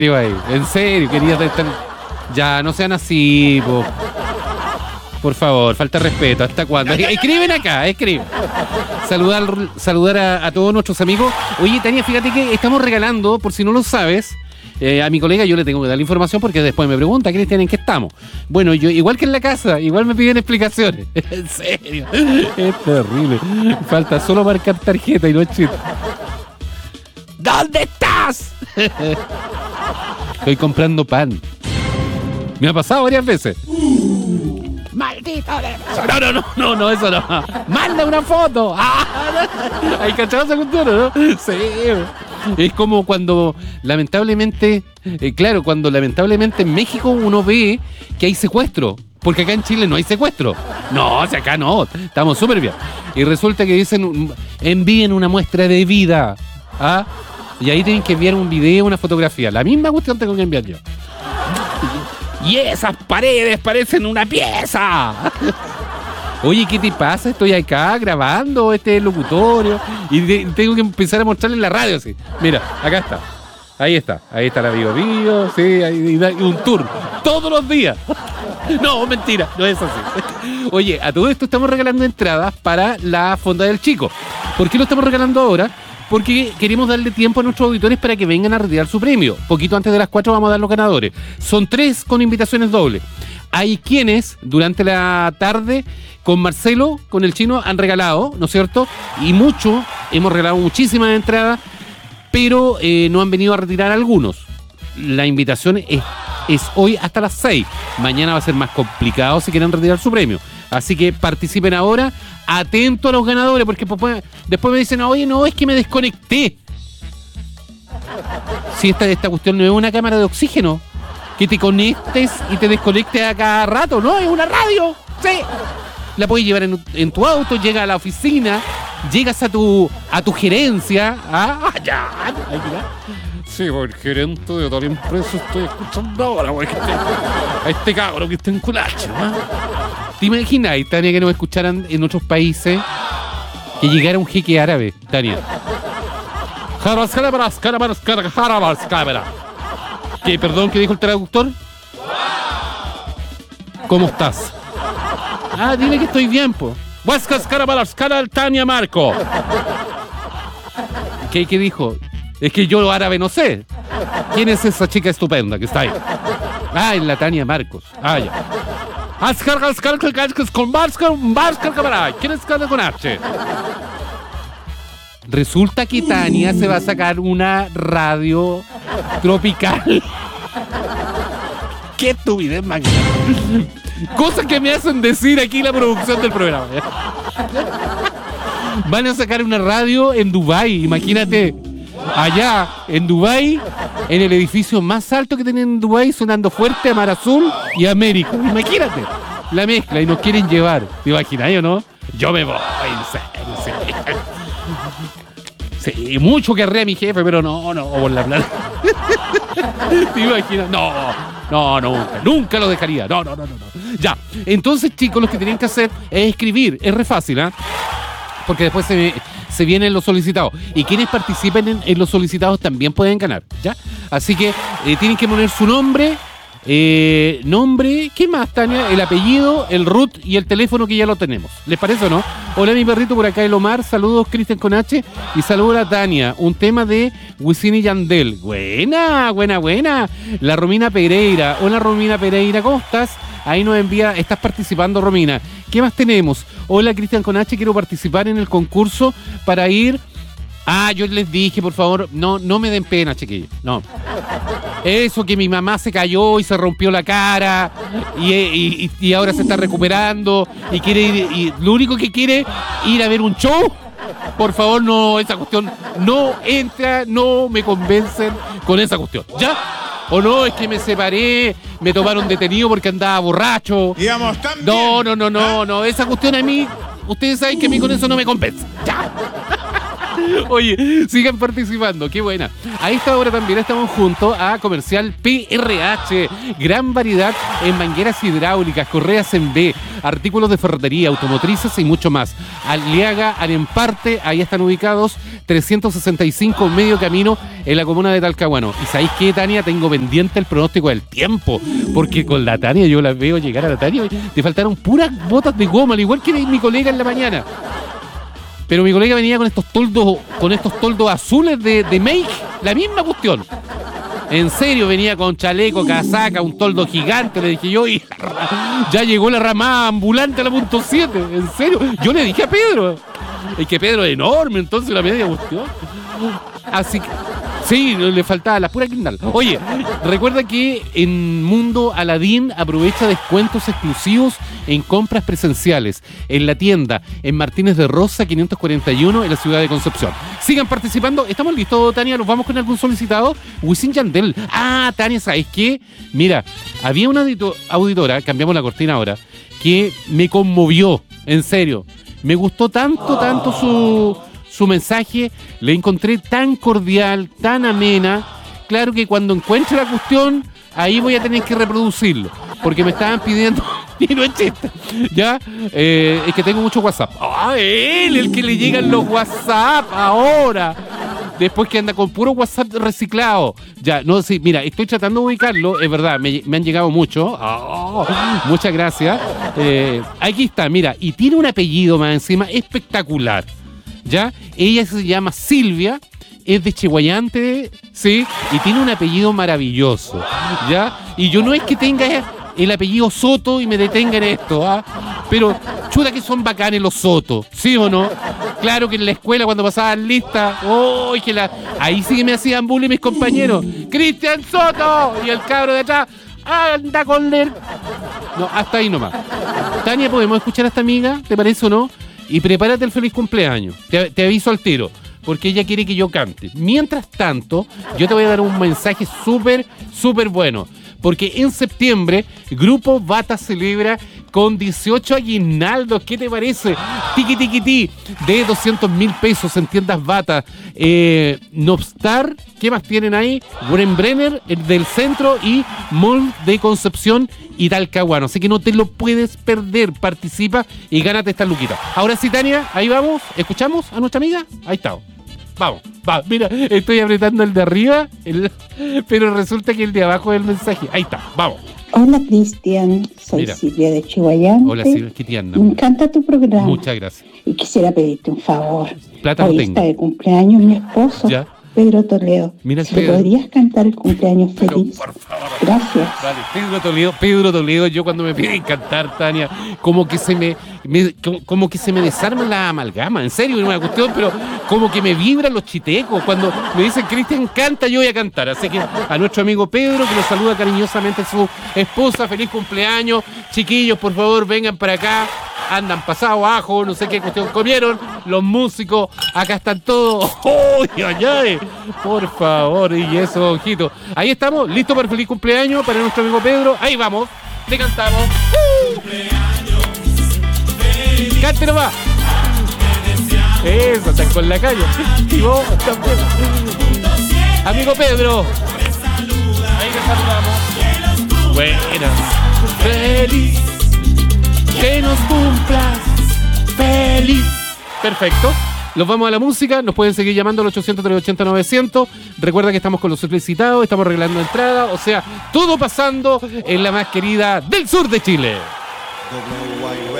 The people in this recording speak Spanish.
Digo ahí, en serio, quería estar... Ya, no sean así, po. Por favor, falta respeto. ¿Hasta cuándo? Escriben acá, escriben. Saludar a todos nuestros amigos. Oye, Tania, fíjate que estamos regalando, por si no lo sabes, a mi colega yo le tengo que dar la información porque después me pregunta, Cristian, ¿en qué estamos? Bueno, yo igual que en la casa, igual me piden explicaciones. En serio, es terrible. Falta solo marcar tarjeta y no es chiste. ¿Dónde estás? Estoy comprando pan. Me ha pasado varias veces. ¡Maldito! No, eso no. ¡Manda una foto! ¿Hay cachado esa cuestión, no? Sí. Es como cuando, lamentablemente, cuando lamentablemente en México uno ve que hay secuestro. Porque acá en Chile no hay secuestro. No, si acá no. Estamos súper bien. Y resulta que dicen, envíen una muestra de vida. ¿Ah? Y ahí tienen que enviar un video, una fotografía. La misma cuestión tengo que enviar yo. ¡Y esas paredes parecen una pieza! Oye, ¿qué te pasa? Estoy acá grabando este locutorio y tengo que empezar a mostrarle en la radio, así. Mira, acá está. Ahí está la Bio, sí, y un tour. Todos los días. No, mentira, no es así. Oye, a todo esto estamos regalando entradas para la Fonda del Chico. ¿Por qué lo estamos regalando ahora? Porque queremos darle tiempo a nuestros auditores para que vengan a retirar su premio. Poquito antes de las 4 vamos a dar los ganadores. Son 3 con invitaciones dobles. Hay quienes durante la tarde con Marcelo, con el Chino, han regalado, ¿no es cierto? Y hemos regalado muchísimas entradas, pero no han venido a retirar algunos. La invitación es hoy hasta las 6. Mañana va a ser más complicado si quieren retirar su premio. Así que participen ahora, atento a los ganadores, porque después me dicen, oye, no, es que me desconecté. Si esta cuestión no es una cámara de oxígeno, que te conectes y te desconectes a cada rato, ¿no? Es una radio, sí. La puedes llevar en tu auto, llega a la oficina, llegas a tu gerencia. Ya. Sí, por el gerente de toda la empresa estoy escuchando ahora, porque a este cabro que está en Culacho, ¿no? ¿Te imaginas, Tania, que nos escucharan en otros países? Que llegara un jeque árabe, Tania. ¿Qué, perdón, qué dijo el traductor? ¿Cómo estás? Dile que estoy bien, po. Tania Marco. ¿Qué dijo? Es que yo árabe no sé. ¿Quién es esa chica estupenda que está ahí? Es la Tania Marcos. Ya. ¿Quién es con H? Resulta que Tania se va a sacar una radio tropical. ¡Qué estupidez, man! Cosas que me hacen decir aquí la producción del programa. Van a sacar una radio en Dubái, imagínate. Allá, en Dubái, en el edificio más alto que tienen en Dubái, sonando fuerte a Mar Azul y América. Imagínate, la mezcla, y nos quieren llevar. ¿Te imaginas, o no? Yo me voy, en serio. Sí, mucho querré a mi jefe, pero no, por la plata. ¿Te imaginas? No, nunca lo dejaría. No. Ya, entonces, chicos, lo que tienen que hacer es escribir. Es re fácil, porque después se vienen los solicitados. Y quienes participen en los solicitados también pueden ganar, ¿ya? Así que tienen que poner su nombre, ¿qué más, Tania? El apellido, el root y el teléfono, que ya lo tenemos. ¿Les parece o no? Hola, mi perrito, por acá el Omar. Saludos, Cristian con H. Y saludos a Tania. Un tema de Wisin y Yandel. Buena. La Romina Pereira. Hola, Romina Pereira, ¿cómo estás? Ahí nos envía, estás participando, Romina. ¿Qué más tenemos? Hola, Cristian con H, quiero participar en el concurso para ir... yo les dije, por favor, no me den pena, chiquillos. No. Eso que mi mamá se cayó y se rompió la cara y ahora se está recuperando y quiere ir, y lo único que quiere ir a ver un show. Por favor, no, esa cuestión no entra, no me convencen con esa cuestión. ¿Ya? O no, es que me separé, me tomaron detenido porque andaba borracho. Digamos, también. No, esa cuestión a mí, ustedes saben que a mí con eso no me convence. ¡Ya! Oye, sigan participando, qué buena. A esta hora también estamos juntos a Comercial PRH. Gran variedad en mangueras hidráulicas, correas en B, artículos de ferretería, automotrices y mucho más. Aliaga, Alemparte, ahí están ubicados, 365 medio camino en la comuna de Talcahuano. ¿Y sabéis qué, Tania? Tengo pendiente el pronóstico del tiempo, porque con la Tania, yo la veo llegar a la Tania, te faltaron puras botas de goma, al igual que mi colega en la mañana. Pero mi colega venía con estos toldos azules de Make, la misma cuestión. En serio, venía con chaleco, casaca, un toldo gigante. Le dije yo, y ya llegó la ramada ambulante a la punto 7. En serio, yo le dije a Pedro. Es que Pedro es enorme, entonces la media cuestión. Así que, sí, le faltaba la pura quindal. Oye, recuerda que en Mundo Aladín aprovecha descuentos exclusivos en compras presenciales en la tienda en Martínez de Rosa 541 en la ciudad de Concepción. Sigan participando. ¿Estamos listos, Tania? ¿Nos vamos con algún solicitado? Wisin Yandel. Ah, Tania, ¿sabes qué? Mira, había una auditora, cambiamos la cortina ahora, que me conmovió, en serio. Me gustó tanto su mensaje, le encontré tan cordial, tan amena. Claro que cuando encuentre la cuestión, ahí voy a tener que reproducirlo, porque me estaban pidiendo, y no es chiste, ya, es que tengo mucho WhatsApp. ¡Ah, él! El que le llegan los WhatsApp ahora. Después que anda con puro WhatsApp reciclado. Ya, no, sí, mira, estoy tratando de ubicarlo, es verdad, me han llegado muchos. Oh, muchas gracias. Aquí está, mira, y tiene un apellido más encima espectacular. ¿Ya? Ella se llama Silvia, es de Cheguayante, ¿sí? Y tiene un apellido maravilloso, ¿ya? Y yo no es que tenga el apellido Soto y me detenga en esto, ¿ah? Pero chuta que son bacanes los Soto, ¿sí o no? Claro que en la escuela cuando pasaban lista, ¡oh! Ahí sí que me hacían bullying mis compañeros. ¡Cristian Soto! Y el cabro de atrás, ¡anda con él! No, hasta ahí nomás. Tania, ¿podemos escuchar a esta amiga? ¿Te parece o no? Y prepárate el feliz cumpleaños. Te aviso al tiro, porque ella quiere que yo cante. Mientras tanto, yo te voy a dar un mensaje súper bueno. Porque en septiembre, Grupo Bata celebra con 18 aguinaldos. ¿Qué te parece? Tiqui, de 200.000 pesos en tiendas Bata. Nobstar, ¿qué más tienen ahí? Brenbrenner, el del centro, y Mall de Concepción y Talcahuano. Así que no te lo puedes perder. Participa y gánate esta luquita. Ahora sí, Tania, ahí vamos. ¿Escuchamos a nuestra amiga? Ahí está. Vamos, mira, estoy apretando el de arriba, pero resulta que el de abajo es el mensaje. Ahí está, vamos. Hola, Cristian, soy Silvia de Chihuayante. Hola, Silvia, qué tierna. Me encanta tu programa. Muchas gracias. Y quisiera pedirte un favor. Plata Hoy no tengo. está de cumpleaños mi esposo, ¿Ya? Pedro Toledo. Mira, ¿Le podrías cantar el cumpleaños feliz? Pero, por favor. Gracias. Vale, Pedro Toledo, yo cuando me piden cantar, Tania, como que se me desarma la amalgama, en serio, es una cuestión, pero como que me vibran los chitecos. Cuando me dicen Cristian canta, yo voy a cantar. Así que a nuestro amigo Pedro, que nos saluda cariñosamente a su esposa, feliz cumpleaños. Chiquillos, por favor, vengan para acá. Andan pasado ajo, no sé qué cuestión comieron. Los músicos, acá están todos. ¡Ay, ay, ay! Por favor, y eso, ojito. Ahí estamos, listos para el feliz cumpleaños para nuestro amigo Pedro. Ahí vamos, le cantamos. ¡Cante nomás! Eso, están con la calle. Y vos también. Amigo Pedro. Ahí le saludamos. Buenas. Feliz. Que nos cumplas feliz. Perfecto. Los vamos a la música. Nos pueden seguir llamando al 800-380-900. Recuerda que estamos con los solicitados. Estamos arreglando entrada. O sea, todo pasando en la más querida del sur de Chile.